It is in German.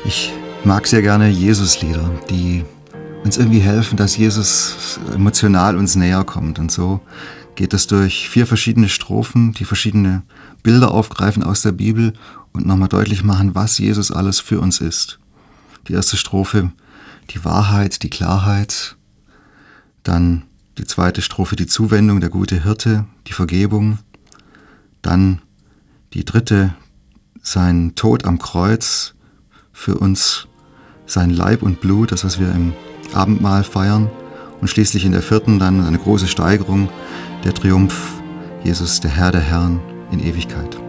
Ich mag sehr gerne Jesuslieder, die uns irgendwie helfen, dass Jesus emotional uns näher kommt. Und so geht es durch 4 verschiedene Strophen, die verschiedene Bilder aufgreifen aus der Bibel und nochmal deutlich machen, was Jesus alles für uns ist. Die erste Strophe, die Wahrheit, die Klarheit. Dann die zweite Strophe, die Zuwendung, der gute Hirte, die Vergebung. Dann die dritte, sein Tod am Kreuz, für uns sein Leib und Blut, das, was wir im Abendmahl feiern. Und schließlich in der 4. dann eine große Steigerung, der Triumph, Jesus, der Herr der Herren in Ewigkeit.